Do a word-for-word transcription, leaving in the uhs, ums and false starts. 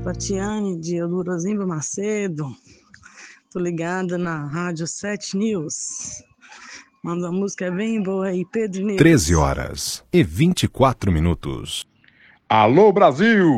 Tatiane de Eldorozimba Macedo. Tô ligada na Rádio sete News. Manda uma música bem boa aí, Pedro Neves. treze horas e vinte e quatro minutos. Alô, Brasil!